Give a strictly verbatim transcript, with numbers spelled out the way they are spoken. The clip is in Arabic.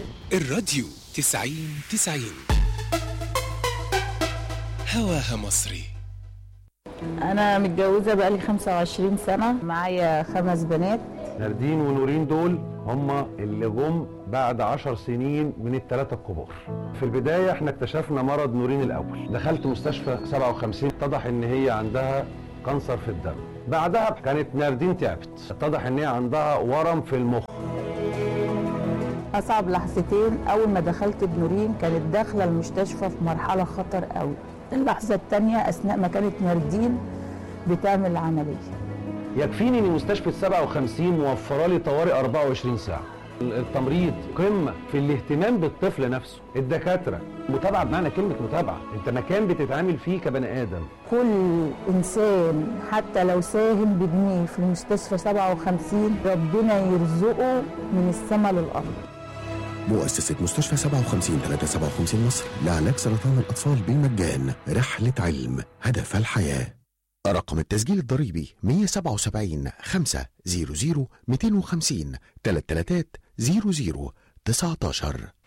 الراديو تسعين تسعين هواها مصري. أنا متجوزة بقالي خمسة وعشرين سنة، معايا خمس بنات. ناردين ونورين دول هما اللي جم بعد عشر سنين من الثلاثة الكبار. في البداية احنا اكتشفنا مرض نورين الأول، دخلت مستشفى سبعة وخمسين، اتضح ان هي عندها كانسر في الدم. بعدها كانت ناردين تعبت، اتضح ان هي عندها ورم في المخ. أصعب لحظتين أول ما دخلت بنورين كانت داخلة المستشفى في مرحلة خطر قوي. اللحظة الثانية أثناء ما كانت ناردين بتعمل عملية. يكفيني ان مستشفى سبعة وخمسين موفره لي طوارئ أربعة وعشرين ساعة. التمريض قمة في الاهتمام بالطفل نفسه، الدكاترة متابعة بمعنى كلمة متابعة، انت مكان بتتعامل فيه كبني آدم. كل إنسان حتى لو ساهم بجنيه في المستشفى سبعة وخمسين ربنا يرزقه من السماء للأرض. مؤسسة مستشفى سبعة وخمسين ثلاثة سبعة وخمسين مصر لعلاج سرطان الأطفال بالمجان. رحلة علم هدف الحياة. رقم التسجيل الضريبي مية وسبعة وسبعين خمسة صفر صفر مئتين وخمسين ثلاث ثلاثات صفر صفر تسعة عشر.